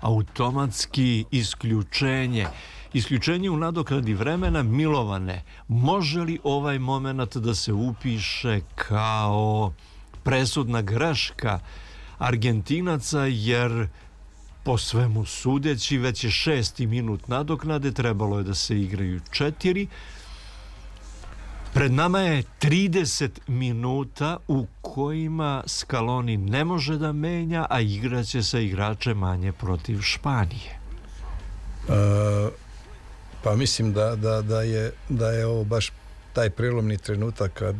automatski isključenje. Isključenje u nadoknadi vremena. Milovane, može li ovaj moment da se upiše kao presudna greška Argentinaca, jer po svemu sudeći već je 6. minut nadoknade, trebalo je da se igraju 4. Pred nama je 30 minuta u kojima Scaloni ne može da menja, a igraće sa igračem manje protiv Španije. Pa mislim da je ovo baš taj prelomni trenutak kad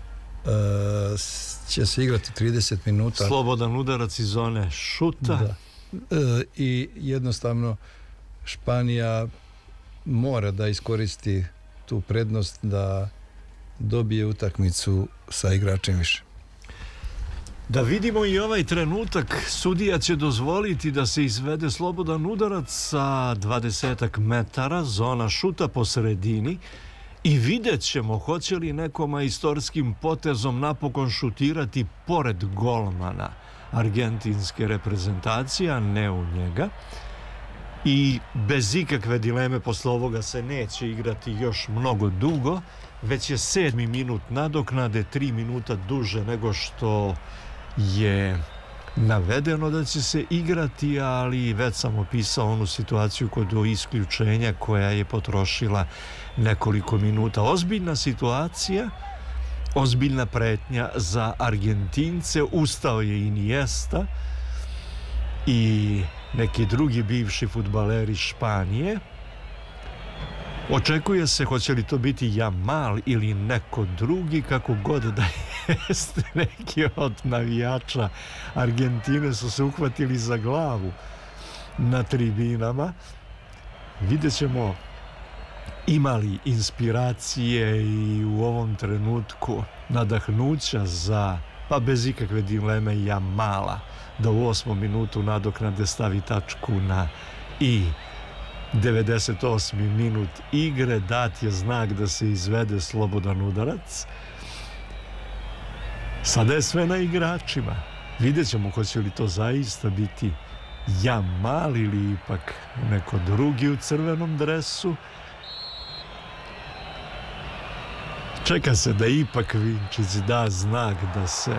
će se igrati 30 minuta. Slobodan udarac iz zone šuta. Da. I jednostavno Španija mora da iskoristi tu prednost da dobije utakmicu sa igračem više. Da vidimo i ovaj trenutak. Sudija će dozvoliti da se izvede slobodan udarac sa 20 metara, zona šuta po sredini, i vidjet ćemo hoće li neko majstorskim potezom napokon šutirati pored golmana argentinske reprezentacije, a ne u njega. I bez ikakve dileme posle ovoga se neće igrati još mnogo dugo. Već je 7. minut nadoknade, 3 minuta duže nego što je navedeno da će se igrati, ali već sam opisao onu situaciju kod isključenja koja je potrošila nekoliko minuta. Ozbiljna situacija, ozbiljna pretnja za Argentince. Ustao je Iniesta i neki drugi bivši fudbaleri Španije. Očekuje se hoće li to biti Yamal ili neko drugi, kako god da jeste. Neki od navijača Argentine su se uhvatili za glavu na tribinama. Vidjet ćemo ima li inspiracije i u ovom trenutku nadahnuća za, pa bez ikakve dileme, Yamala da u 8. minutu nadoknade stavi tačku na i. 98. minut igre, dat je znak da se izvede slobodan udarac. Sada je sve na igračima. Vidjet ćemo hoće li to zaista biti Yamal ili ipak neko drugi u crvenom dresu. Čeka se da ipak Vinčić da znak da se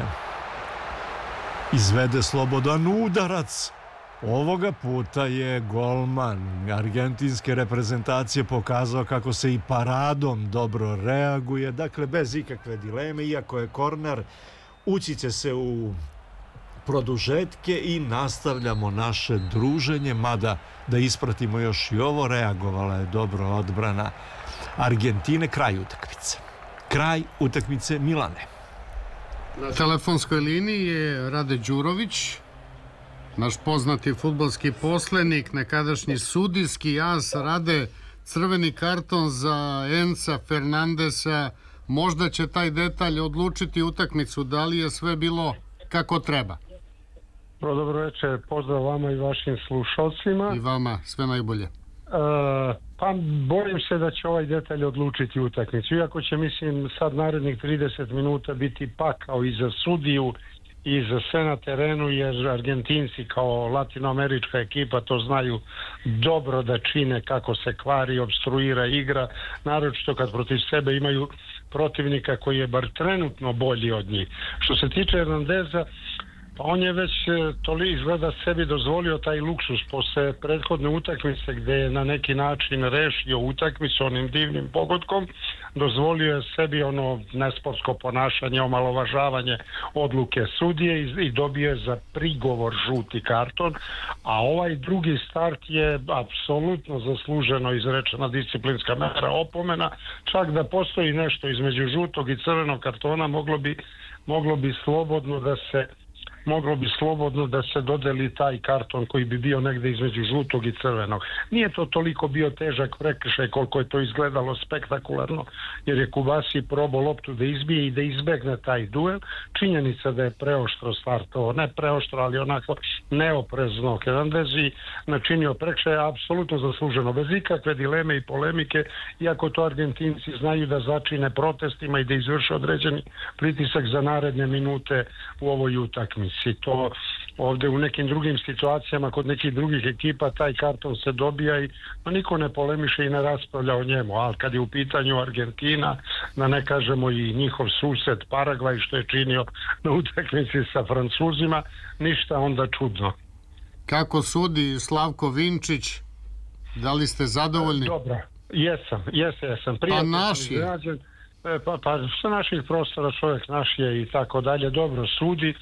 izvede slobodan udarac. Ovoga puta je golman argentinske reprezentacije pokazao kako se i paradom dobro reaguje. Dakle, bez ikakve dileme, iako je korner, ući će se u produžetke i nastavljamo naše druženje, mada da ispratimo još i ovo, reagovala je dobro odbrana Argentine. Kraj utakmice. Kraj utakmice, Milane. Na telefonskoj liniji je Rade Đurović, naš poznati fudbalski poslenik, nekadašnji sudijski as. Rade, crveni karton za Enza Fernandesa, možda će taj detalj odlučiti utakmicu. Da li je sve bilo kako treba? Dobro večer, pozdrav vama i vašim slušalcima. I vama, sve najbolje. Pa bojim se da će ovaj detalj odlučiti utakmicu. Iako će, mislim, sad narednih 30 minuta biti pakao i za sudiju i za sve na terenu, jer Argentinci kao latinoamerička ekipa to znaju dobro da čine, kako se kvari, obstruira igra, naročito kad protiv sebe imaju protivnika koji je bar trenutno bolji od njih. Što se tiče Hernandeza, pa on je već izgleda sebi dozvolio taj luksus posle prethodne utakmice gde je na neki način rešio utakmicu onim divnim pogodkom, dozvolio je sebi ono nesportsko ponašanje, omalovažavanje odluke sudije i dobio je za prigovor žuti karton, a ovaj drugi start je apsolutno zasluženo izrečena disciplinska mera, opomena, čak da postoji nešto između žutog i crvenog kartona, moglo bi slobodno da se dodeli taj karton koji bi bio negde između žutog i crvenog. Nije to toliko bio težak prekršaj koliko je to izgledalo spektakularno, jer je Kubasi probao loptu da izbije i da izbegne taj duel. Činjenica da je preoštro startovo, ne preoštro, ali onako neoprezno Hernandez načinio prekršaj, apsolutno zasluženo, bez ikakve dileme i polemike, iako to Argentinci znaju da začine protestima i da izvrše određeni pritisak za naredne minute u ovoj utakmici. To ovde u nekim drugim situacijama kod nekih drugih ekipa taj karton se dobija i niko ne polemiše i ne raspravlja o njemu, ali kad je u pitanju Argentina, da ne kažemo i njihov sused Paragvaj što je činio na utakmici sa Francuzima, ništa onda čudno. Kako sudi Slavko Vinčić? Da li ste zadovoljni? Dobro, jesam. Pa naš je. Pa sa naših prostora čovjek naš je i tako dalje, dobro sudi.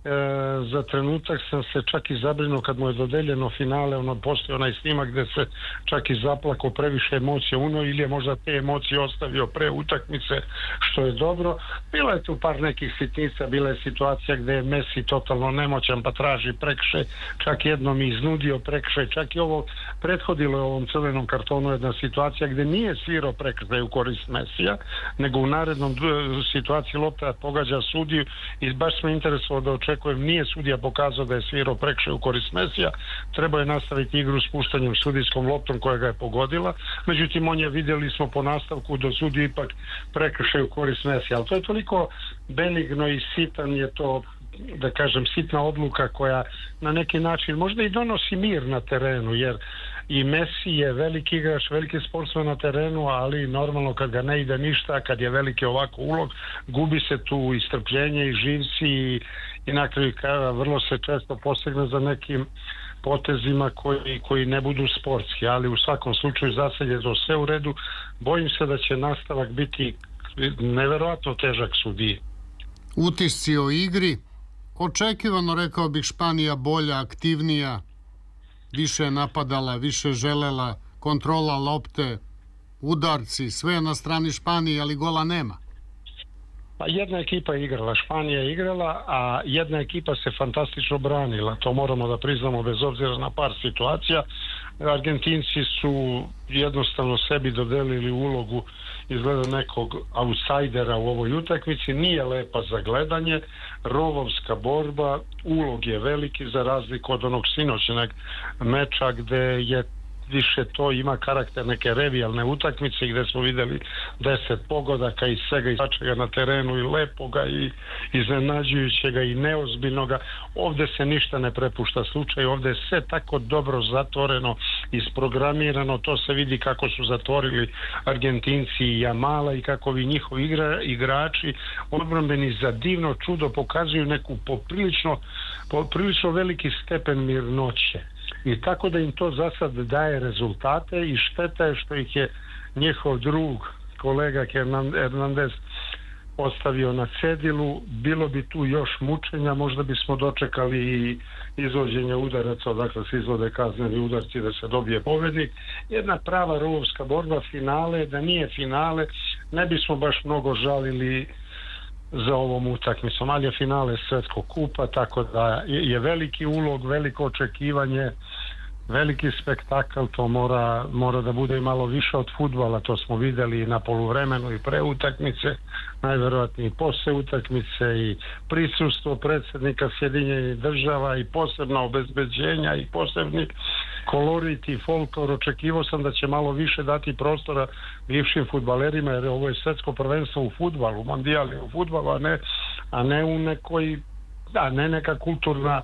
Za trenutak sam se čak i zabrinuo kad mu je dodeljeno finale, postoji onaj snimak gde se čak i zaplakao, previše emocije ili je možda te emocije ostavio pre utakmice, što je dobro. Bilo je tu par nekih sitnica, bila je situacija gde je Messi totalno nemoćan pa traži prekršaj, čak jednom i iznudio prekršaj, čak i ovo prethodilo je ovom crvenom kartonu jedna situacija gde nije svirao prekršaj u korist Messija, nego u narednom situaciji lopta pogađa sudiju i baš me interesovalo da očekujem, nije sudija pokazao da je svirao prekršaj u korist Mesija, trebao je nastaviti igru spuštanjem sudijskom loptom koja ga je pogodila, međutim on je, vidjeli smo po nastavku da sudi ipak prekršaj u korist Mesija, ali to je toliko benigno i sitan je to, da kažem, sitna odluka koja na neki način možda i donosi mir na terenu, jer i Messi je veliki igrač, veliki sportsmen na terenu, ali normalno kad ga ne ide ništa, kad je veliki ovako ulog, gubi se tu i strpljenje i živci i na kraju krajeva vrlo se često posegne za nekim potezima koji ne budu sportski, ali u svakom slučaju za sad je to sve u redu. Bojim se da će nastavak biti neverovatno težak sudiji. Utisci o igri, očekivano rekao bih Španija bolja, aktivnija, više je napadala, više želela, kontrola lopte, udarci, sve je na strani Španije, ali gola nema. Pa jedna ekipa je igrala, Španija je igrala, a jedna ekipa se fantastično branila, to moramo da priznamo bez obzira na par situacija. Argentinci su jednostavno sebi dodelili ulogu izgleda nekog outsidera u ovoj utakmici, nije lepa za gledanje, rovovska borba, ulog je veliki za razliku od onog sinoćnog meča gde je više to ima karakter neke revijalne utakmice gde smo videli 10 pogodaka i svega i svačega na terenu i lepoga i iznenađujućega i neozbiljnoga. Ovde se ništa ne prepušta slučaj, ovde je sve tako dobro zatvoreno, isprogramirano, to se vidi kako su zatvorili Argentinci i Jamala i kako vi njihovi igrači odbrambeni za divno čudo pokazuju neku poprilično veliki stepen mirnoće. I tako da im to za sad daje rezultate i šteta je što ih je njihov drug, kolega Hernandez ostavio na cedilu. Bilo bi tu još mučenja, možda bismo dočekali i izvođenje udaraca, odakle se izvode kazneni udarci da se dobije pobednik. Jedna prava rovovska borba, finale, da nije finale, ne bismo baš mnogo žalili za ovom utakmicom, ali je finale svetskog kupa, tako da je veliki ulog, veliko očekivanje, veliki spektakl, to mora da bude i malo više od fudbala, to smo videli na poluvremenu i pre utakmice, najverovatnije i posle utakmice i prisustvo predsjednika Sjedinjenih država i posebna obezbeđenja i posebni kolorit i folklor. Očekivao sam da će malo više dati prostora bivšim fudbalerima, jer ovo je svetsko prvenstvo u fudbalu, mondijal je u fudbalu, a ne u nekoj, ne neka kulturna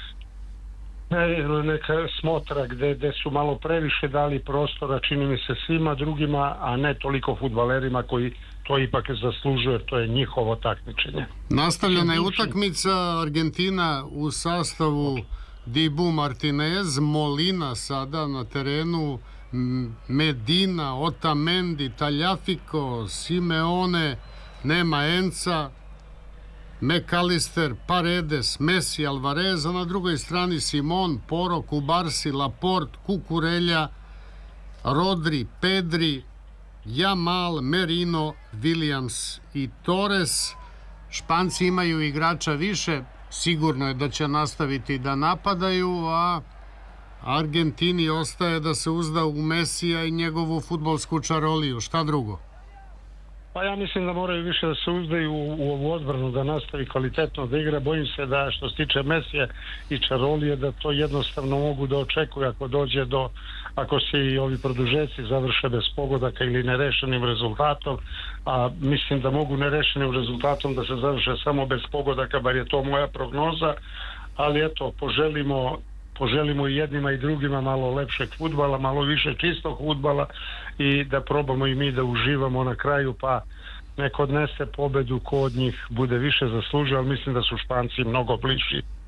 neka smotra gde su malo previše dali prostora, čini mi se, svima drugima, a ne toliko fudbalerima koji to ipak zaslužuje, to je njihovo takmičenje. Nastavljena je utakmica, Argentina u sastavu Dibu, Martinez, Molina sada na terenu, Medina, Otamendi, Tagliafico, Simeone, nema Enca, McAllister, Paredes, Messi, Alvarez, a na drugoj strani Simon, Poro, Kubarsi, Laporte, Kukurelja, Rodri, Pedri, Jamal, Merino, Williams i Torres. Španci imaju igrača više, sigurno je da će nastaviti da napadaju, a Argentini ostaje da se uzda u Mesija i njegovu fudbalsku čaroliju. Šta drugo? Pa ja mislim da moraju više da se uzdaju u ovu odbranu, da nastavi kvalitetno da igra. Bojim se da što se tiče Mesija i čarolije, da to jednostavno mogu da očekuju ako se i ovi produžeci završe bez pogodaka ili nerešenim rezultatom, a mislim da mogu nerešenim rezultatom da se završe samo bez pogodaka, bar je to moja prognoza, ali eto, poželimo i jednima i drugima malo lepšeg fudbala, malo više čistog fudbala i da probamo i mi da uživamo na kraju, pa neko odnese pobedu ko od njih bude više zaslužio, ali mislim da su Španci mnogo bliži